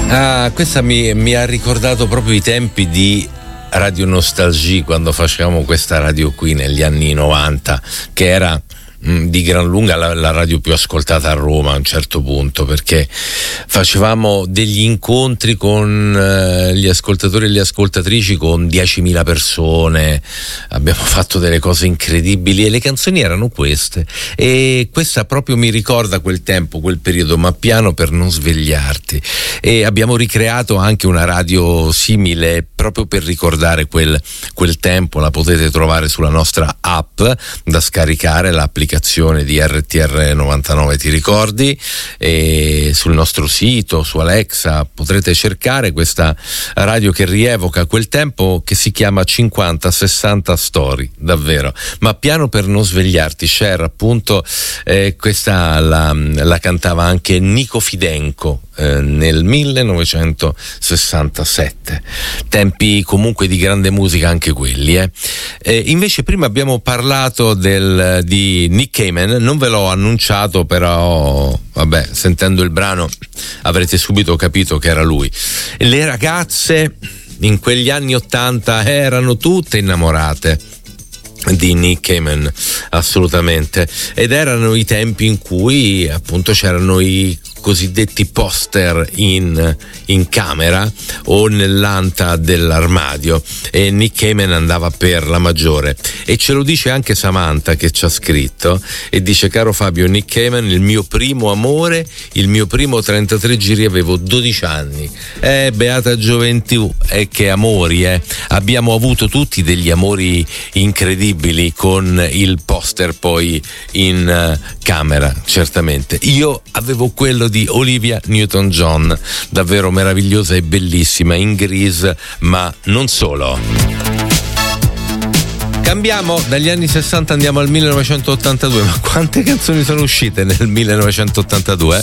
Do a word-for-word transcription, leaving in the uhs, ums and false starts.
Ah, questa mi, mi ha ricordato proprio i tempi di Radio Nostalgie, quando facevamo questa radio qui negli anni novanta, che era mh, di gran lunga la, la radio più ascoltata a Roma a un certo punto, perché facevamo degli incontri con eh, gli ascoltatori e le ascoltatrici con diecimila persone, abbiamo fatto delle cose incredibili e le canzoni erano queste, e questa proprio mi ricorda quel tempo, quel periodo, Ma piano per non svegliarti. E abbiamo ricreato anche una radio simile proprio per ricordare quel, quel tempo. La potete trovare sulla nostra app da scaricare, l'applicazione di R T R novantanove Ti ricordi, e sul nostro sito, su Alexa potrete cercare questa radio che rievoca quel tempo, che si chiama cinquanta sessanta Story, davvero. Ma piano per non svegliarti, Cher, appunto, eh, questa la, la cantava anche Nico Fidenco eh, nel millenovecentosessantasette. Tempi comunque di grande musica anche quelli, eh. Eh, invece prima abbiamo parlato del, di Nick Cayman, non ve l'ho annunciato, però vabbè, sentendo il brano avrete subito capito che era lui. Le ragazze in quegli anni ottanta erano tutte innamorate di Nick Cayman, assolutamente, ed erano i tempi in cui appunto c'erano i cosiddetti poster in, in camera o nell'anta dell'armadio, e Nick Cayman andava per la maggiore. E ce lo dice anche Samantha, che ci ha scritto e dice: caro Fabio, Nick Cayman, il mio primo amore, il mio primo trentatré giri, avevo dodici anni. Eh, beata gioventù, e eh, che amori, eh. Abbiamo avuto tutti degli amori incredibili con il poster poi in uh, camera, certamente. Io avevo quello di di Olivia Newton-John, davvero meravigliosa e bellissima, in Grease, ma non solo. Cambiamo dagli anni sessanta, andiamo al millenovecentottantadue. Ma quante canzoni sono uscite nel millenovecentottantadue?